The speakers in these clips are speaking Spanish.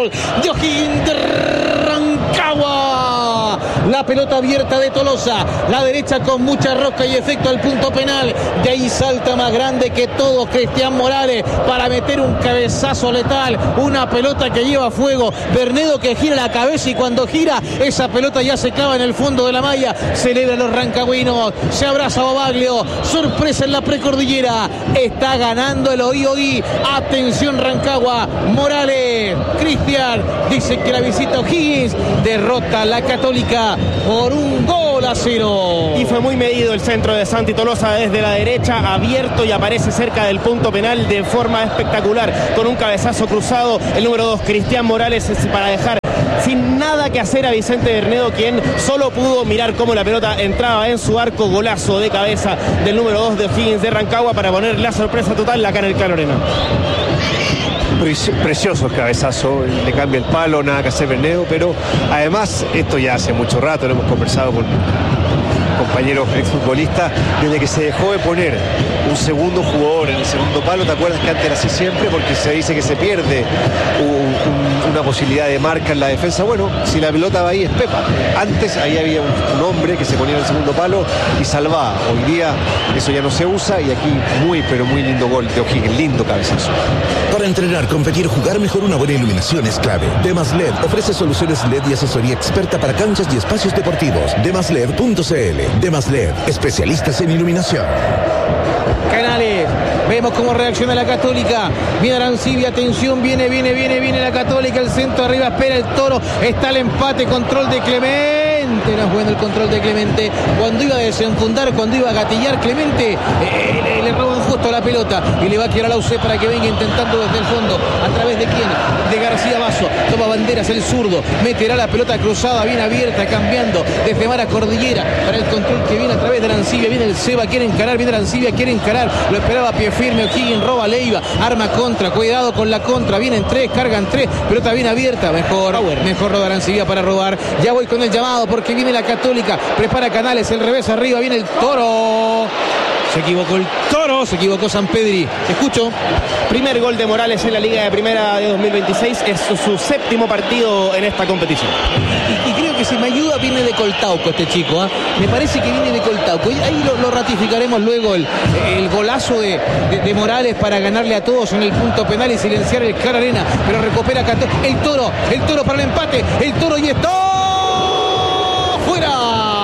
de O'Higgins de Rancagua. La pelota abierta de Tolosa, la derecha con mucha rosca y efecto al punto penal. De ahí salta más grande que todo Cristian Morales para meter un cabezazo letal, una pelota que lleva fuego. Bernedo que gira la cabeza y cuando gira esa pelota ya se clava en el fondo de la malla. Celebran los rancagüinos, se abraza Bobaglio, sorpresa en la precordillera, está ganando el Oí. Atención Rancagua, Morales, Cristian dice que la visita O'Higgins derrota a la Católica por 1-0. Y fue muy medido el centro de Santi Tolosa desde la derecha, abierto, y aparece cerca del punto penal de forma espectacular con un cabezazo cruzado. El número 2, Cristian Morales, para dejar sin nada que hacer a Vicente Bernedo, quien solo pudo mirar cómo la pelota entraba en su arco. Golazo de cabeza del número 2 de O'Higgins de Rancagua para poner la sorpresa total acá en el Claro Arena. Precioso el cabezazo, le cambia el palo, nada que hacer Bernedo, pero además esto ya hace mucho rato, lo hemos conversado con compañeros exfutbolistas, desde que se dejó de poner un segundo jugador en el segundo palo. ¿Te acuerdas que antes era así siempre? Porque se dice que se pierde una posibilidad de marca en la defensa. Bueno, si la pelota va ahí es Pepa. Antes ahí había un hombre que se ponía en el segundo palo y salvaba. Hoy día eso ya no se usa, y aquí muy pero muy lindo gol de O'Higgins, lindo cabezazo. Para entrenar, competir, jugar mejor, una buena iluminación es clave. Demas LED ofrece soluciones LED y asesoría experta para canchas y espacios deportivos. Demasled.cl. Demas LED, especialistas en iluminación. Canales, vemos cómo reacciona la Católica. Viene Arancibia, atención, viene la Católica, el centro arriba, espera el Toro, está el empate, control de Clemente. No es bueno el control de Clemente. Cuando iba a desenfundar, cuando iba a gatillar Clemente, le roban justo la pelota y le va a quedar a la UC para que venga intentando desde el fondo. ¿A través de quién? De García Basso. Toma banderas el zurdo, meterá la pelota cruzada bien abierta, cambiando desde Mara Cordillera para el control que viene a través de Arancibia. Viene el Seba, quiere encarar, viene Arancibia, quiere encarar, lo esperaba a pie firme. O'Higgins roba Leiva, arma contra, cuidado con la contra, vienen tres, cargan tres, pelota bien abierta, mejor roba Arancibia para robar. Ya voy con el llamado porque viene la Católica, prepara Canales, el revés arriba, viene el Toro. Se equivocó el Toro, se equivocó Sampedri. Te escucho. Primer gol de Morales en la Liga de Primera de 2026. Es su séptimo partido en esta competición. Y creo que si me ayuda viene de Coltauco este chico. Me parece que viene de Coltauco. Y ahí lo ratificaremos luego el golazo de Morales para ganarle a todos en el punto penal y silenciar el Claro Arena. Pero recupera el Toro para el empate. El Toro y está fuera.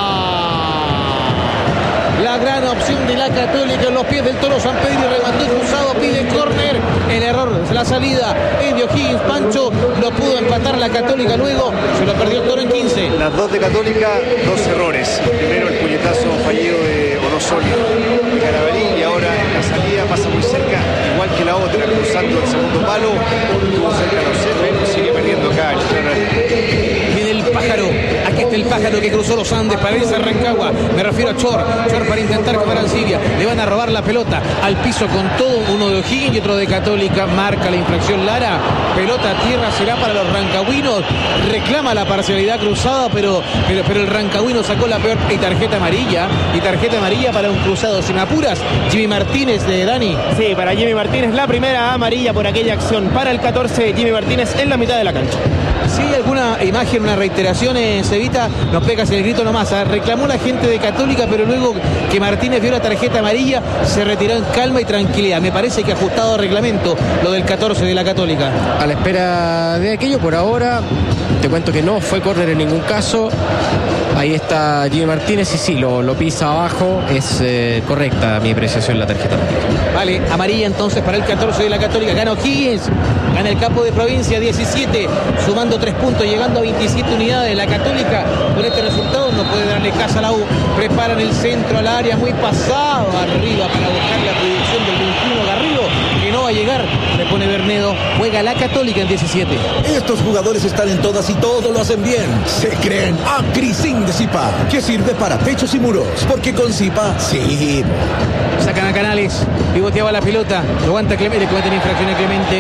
La gran opción de la Católica en los pies del Toro. Sampedri remató cruzado, pide córner. El error, la salida es de O'Higgins. Pancho lo pudo empatar la Católica, luego se lo perdió el Toro en 15. Las dos de Católica, dos errores. Primero el puñetazo fallido de Onosoli de Carabalí, y ahora en la salida pasa muy cerca, igual que la otra, cruzando el segundo palo. Estuvo cerca de los centros, sigue perdiendo acá el Viene el pájaro. Aquí está el pájaro que cruzó los Andes para irse a Rancagua. Me refiero a Chor para intentar comer Arancibia. Le van a robar la pelota al piso con todo, uno de O'Higgins y otro de Católica. Marca la infracción Lara. Pelota a tierra será para los rancagüinos. Reclama la parcialidad cruzada, pero el rancagüino sacó la peor y tarjeta amarilla. Y tarjeta amarilla para un cruzado. Si me apuras, Jimmy Martínez de Dani. Sí, para Jimmy Martínez la primera amarilla por aquella acción. Para el 14, Jimmy Martínez en la mitad de la cancha. Si hay alguna imagen, una reiteración, Cevita, nos pegas el grito nomás. Reclamó la gente de Católica, pero luego que Martínez vio la tarjeta amarilla, se retiró en calma y tranquilidad. Me parece que ajustado a reglamento lo del 14 de la Católica. A la espera de aquello, por ahora, te cuento que no fue córner en ningún caso. Ahí está Jimmy Martínez y sí, lo pisa abajo. Es correcta mi apreciación la tarjeta amarilla. Vale, amarilla entonces para el 14 de la Católica. Gana O'Higgins, gana el campo de provincia 17, sumando 3 puntos, llegando a 27 unidades. La Católica con este resultado no puede darle casa a la U. Preparan el centro al área, muy pasado arriba para buscar la proyección del 21 Garrido, que no va a llegar. Le pone Bernedo, juega la Católica en 17. Estos jugadores están en todas y todo lo hacen bien. Se creen Acrisin de Zipa, que sirve para techos y muros, porque con Zipa sí. Sacan a Canales, pivoteaba la pelota, lo aguanta Clemente, le cometen infracción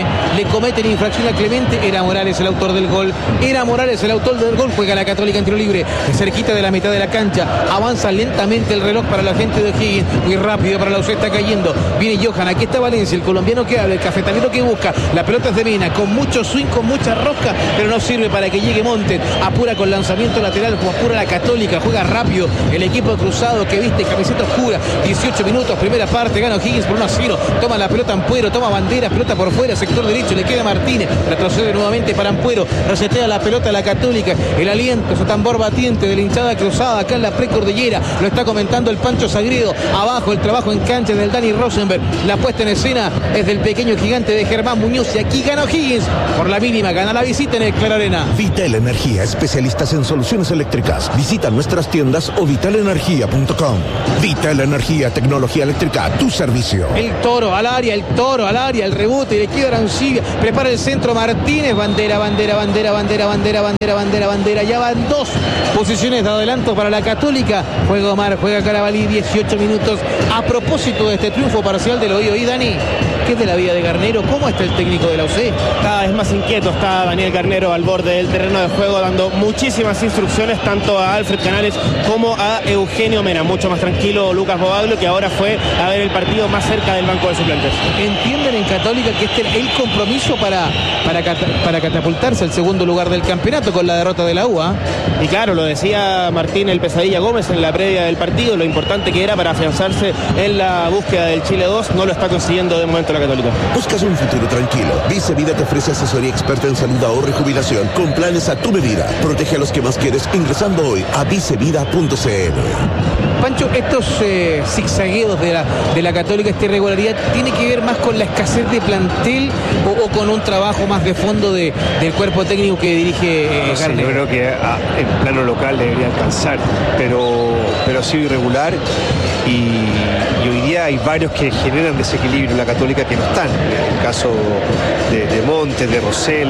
a Clemente, era Morales el autor del gol, juega la Católica en tiro libre, cerquita de la mitad de la cancha, avanza lentamente el reloj para la gente de O'Higgins, muy rápido para la UC, está cayendo, viene Johan, aquí está Valencia, el colombiano que habla, el cafetalero que que busca. La pelota es de Mena, con mucho swing, con mucha rosca, pero no sirve para que llegue Montes. Apura con lanzamiento lateral, como apura la Católica. Juega rápido el equipo de Cruzado que viste camiseta oscura. 18 minutos, primera parte, gana O'Higgins por 1-0. Toma la pelota Ampuero, toma Banderas, pelota por fuera, sector derecho, le queda Martínez. Retrocede nuevamente para Ampuero, resetea la pelota a la Católica. El aliento, su tambor batiente de la hinchada Cruzada acá en la precordillera. Lo está comentando el Pancho Sagredo. Abajo el trabajo en cancha del Dani Rosenberg. La puesta en escena es del pequeño gigante de Germán Muñoz. Y aquí gana O'Higgins por la mínima, gana la visita en el Claro Arena. Vital Energía, especialistas en soluciones eléctricas. Visita nuestras tiendas o vitalenergia.com. Vital Energía, tecnología eléctrica a tu servicio. El toro al área, el rebote, y le queda Arancibia. Prepara el centro Martínez. Bandera. Ya van 2 posiciones de adelanto para la Católica. Juega Omar, juega Carabalí, 18 minutos. A propósito de este triunfo parcial del Oído, y Dani, ¿qué es de la vida de Garnero? ¿Cómo está el técnico de la UC? Cada vez más inquieto está Daniel Garnero al borde del terreno de juego, dando muchísimas instrucciones tanto a Alfred Canales como a Eugenio Mena. Mucho más tranquilo Lucas Bobaglio, que ahora fue a ver el partido más cerca del banco de suplentes. ¿Entienden en Católica que este es el compromiso para catapultarse al segundo lugar del campeonato con la derrota de la UA? Y claro, lo decía Martín el Pesadilla Gómez en la previa del partido, lo importante que era para afianzarse en la búsqueda del Chile 2, no lo está consiguiendo de momento la Católica. ¿Buscas un futuro tranquilo? Vice Vida te ofrece asesoría experta en salud, ahorro y jubilación con planes a tu medida. Protege a los que más quieres ingresando hoy a vicevida.cl. Pancho, estos zigzagueos de la Católica, esta irregularidad, ¿tiene que ver más con la escasez de plantel o con un trabajo más de fondo del cuerpo técnico que dirige Garnero? Yo creo que en plano local debería alcanzar, pero ha sido irregular y hoy día hay varios que generan desequilibrio en la Católica que no están. En el caso de Montes, de Rosell,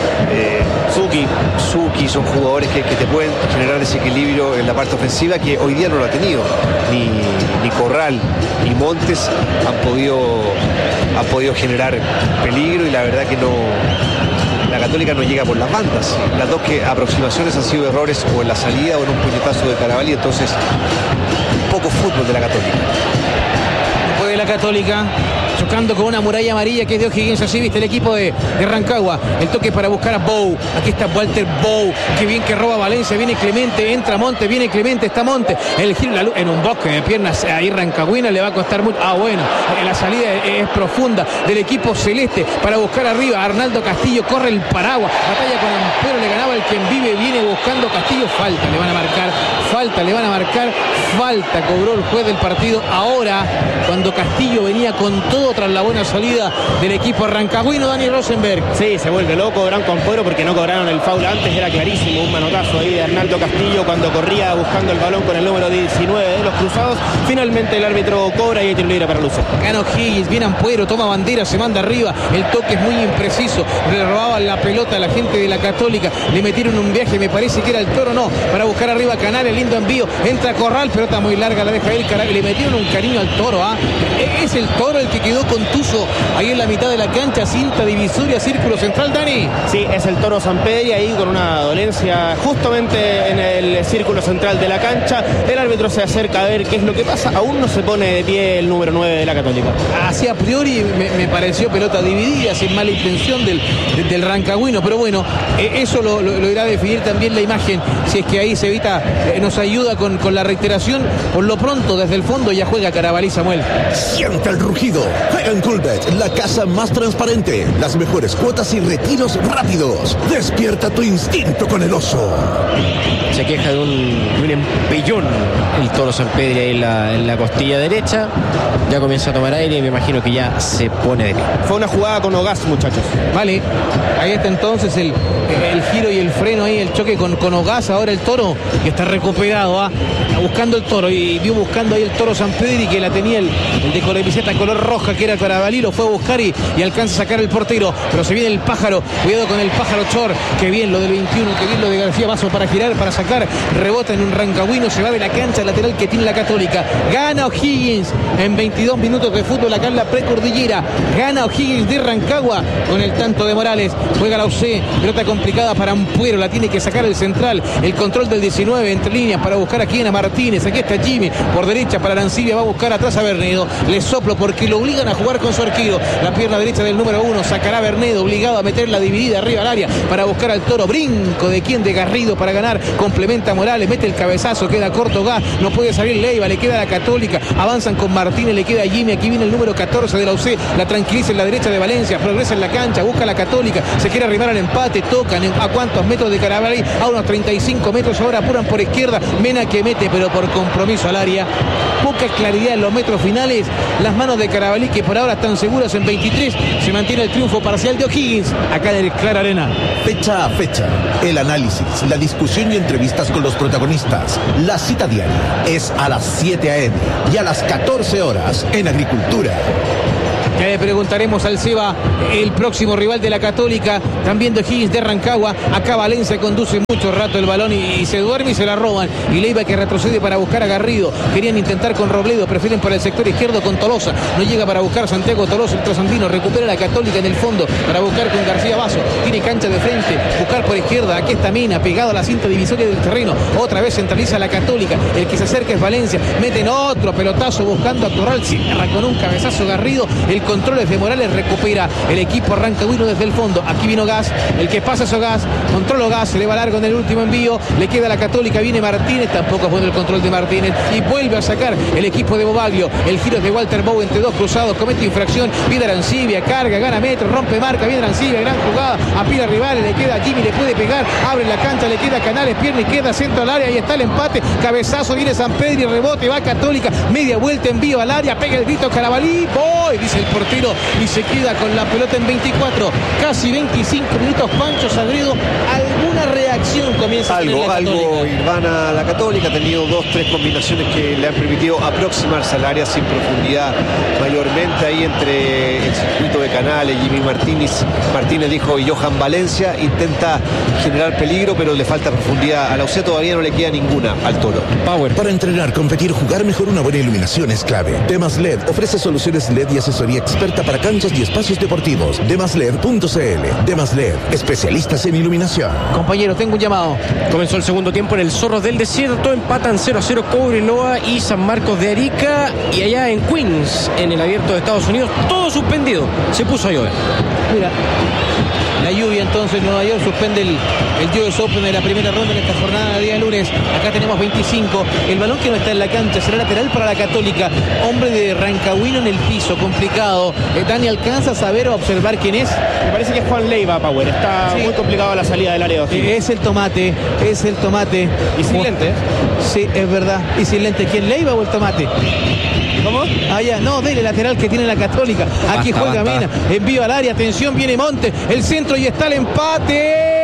Zucchi, son jugadores que te pueden generar desequilibrio en la parte ofensiva, que hoy día no lo ha tenido. Ni Corral ni Montes han podido generar peligro, y la verdad que no. La Católica no llega por las bandas. Las dos aproximaciones han sido errores o en la salida o en un puñetazo de Carabalí. Entonces, poco fútbol de la Católica. Después de la Católica, chocando con una muralla amarilla que es de O'Higgins. Así viste el equipo de Rancagua. El toque para buscar a Bou. Aquí está Walter Bou. Qué bien que roba Valencia. Viene Clemente, entra Monte, viene Clemente, está Monte. El giro en un bosque de piernas. Ahí Rancagüina le va a costar mucho. Bueno, la salida es profunda del equipo celeste para buscar arriba. Arnaldo Castillo corre el paraguas. Batalla con Ampuero, le ganaba el quien vive. Viene buscando Castillo. Falta, le van a marcar. Falta, cobró el juez del partido. Ahora, cuando Castillo venía con todo tras la buena salida del equipo rancagüino, Dani Rosenberg. Sí, se vuelve loco Branco Ampuero porque no cobraron el foul antes, era clarísimo, un manotazo ahí de Arnaldo Castillo cuando corría buscando el balón con el número 19 de los Cruzados. Finalmente el árbitro cobra y hay tiro libre para Luce. Gana O'Higgins, viene Ampuero, toma bandera, se manda arriba, el toque es muy impreciso, le robaban la pelota a la gente de la Católica, le metieron un viaje, me parece que era el Toro, no, para buscar arriba a Canales, lindo envío, entra Corral, pelota muy larga, la deja él, le metieron un cariño al Toro, es el Toro el que quedó contuso ahí en la mitad de la cancha, cinta divisoria, círculo central, Dani. Sí, es el Toro Sampedri ahí con una dolencia justamente en el círculo central de la cancha. El árbitro se acerca a ver qué es lo que pasa, aún no se pone de pie el número 9 de la Católica. Así a priori me pareció pelota dividida, sin mala intención del rancagüino, pero bueno, eso lo irá a definir también la imagen, si es que ahí se evita, nos ayuda con la reiteración. Por lo pronto, desde el fondo ya juega Carabalí, Samuel. Sienta el rugido, juega en Coolbet, la casa más transparente, las mejores cuotas y retiros rápidos. Despierta tu instinto con el oso. Se queja de un empellón el Toro Sampedri ahí en la costilla derecha. Ya comienza a tomar aire y me imagino que ya se pone de pie. Fue una jugada con Ogaz, muchachos. Vale, ahí está entonces el giro y el freno ahí, el choque con Ogaz. Ahora el Toro que está recuperado, buscando el Toro, y vio buscando ahí el Toro Sampedri, que la tenía el de camiseta color roja, que era Carabalí, lo fue a buscar y alcanza a sacar el portero, pero se viene el Pájaro, cuidado con el Pájaro Chor, que bien lo del 21, que bien lo de García Vaso para girar, para sacar, rebota en un rancagüino, se va de la cancha lateral que tiene la Católica. Gana O'Higgins en 22 minutos de fútbol acá en la precordillera, gana O'Higgins de Rancagua con el tanto de Morales. juega la UC, pelota complicada para Ampuero, la tiene que sacar el central, el control del 19 entre líneas para buscar aquí a Martínez, aquí está Jimmy, por derecha para Arancibia, va a buscar atrás a Bernedo, le soplo porque lo obligan a jugar con su arquero, la pierna derecha del número 1, sacará Bernedo, obligado a meter la dividida arriba al área para buscar al Toro, brinco de quien, de Garrido para ganar, complementa Morales, mete el cabezazo, queda corto Gas, no puede salir Leiva, le queda la Católica, avanzan con Martínez, le queda Jimmy, aquí viene el número 14 de la UC, la tranquiliza en la derecha de Valencia, progresa en la cancha, busca la Católica, se quiere arribar al empate, tocan a cuántos metros de Carabalí, a unos 35 metros, ahora apuran por izquierda, Mena que mete, pero por compromiso al área, poca claridad en los metros finales, las manos de Carabalí que por ahora están seguras en 23, se mantiene el triunfo parcial de O'Higgins, acá en el Clara Arena. Fecha a fecha, el análisis, la discusión y entrevistas con los protagonistas. La cita diaria es a las 7 a.m. y a las 14 horas en Agricultura. Ya le preguntaremos al Seba, el próximo rival de la Católica, también de O'Higgins de Rancagua. Acá Valencia conduce mucho rato el balón y se duerme y se la roban. Y Leiva que retrocede para buscar a Garrido. Querían intentar con Robledo, prefieren por el sector izquierdo con Tolosa. No llega para buscar Santiago Tolosa, el trasandino. Recupera la Católica en el fondo para buscar con García Basso. Tiene cancha de frente, buscar por izquierda. Aquí está Mena, pegado a la cinta divisoria del terreno. Otra vez centraliza la Católica. El que se acerca es Valencia. Meten otro pelotazo buscando a Corral. Cierra con un cabezazo Garrido. El control es de Morales, recupera el equipo rancagüino desde el fondo. Aquí vino Gas, el que pasa es Gas, controla Gas, se le va largo en el último envío, le queda la Católica, viene Martínez, tampoco es bueno el control de Martínez y vuelve a sacar el equipo de Bobaglio. El giro es de Walter Bow entre dos cruzados, comete infracción, viene Arancibia, carga, gana metro, rompe marca, viene Arancibia, gran jugada, apila rivales, le queda Jimmy, le puede pegar, abre la cancha, le queda Canales, pierna izquierda, centro al área, ahí está el empate, cabezazo, viene San Pedro y rebote, va Católica, media vuelta, envío al área, pega el grito Carabalí, voy, dice el portero y se queda con la pelota en 24, casi 25 minutos. Pancho Sagredo, alguna reacción comienza a tener la algo Irvana la Católica, ha tenido 2-3 combinaciones que le han permitido aproximarse al área sin profundidad, mayormente ahí entre el circuito de Canales, Jimmy Martínez dijo, y Johan Valencia, intenta generar peligro, pero le falta profundidad a la UC, todavía no le queda ninguna al Toro. Power. Para entrenar, competir, jugar mejor, una buena iluminación es clave. Demas LED ofrece soluciones LED y asesoría experta para canchas y espacios deportivos. Demasled.cl. Demas LED, especialistas en iluminación. Compañero, tengo un llamado. Comenzó el segundo tiempo en el Zorros del Desierto, empatan 0-0 Cobreloa y San Marcos de Arica, y allá en Queens, en el Abierto de Estados Unidos, todo suspendido, se puso a llover. Mira, la lluvia entonces, Nueva York suspende el US Open de la primera ronda en esta jornada de día lunes. Acá tenemos 25, el balón que no está en la cancha será lateral para la Católica, hombre de Rancagüino en el piso, complicado. Dani, ¿alcanza a saber o observar quién es? Me parece que es Juan Leiva, Power, está muy complicado la salida del área de O'Higgins. Es el tomate. Y sin lente. Sí, es verdad, y sin lente. ¿Quién, Leiva o el tomate? ¿Cómo? Ah, ya, no, dele lateral que tiene la Católica. Aquí juega Mena, envío al área, atención, viene Montes, el centro y está el empate.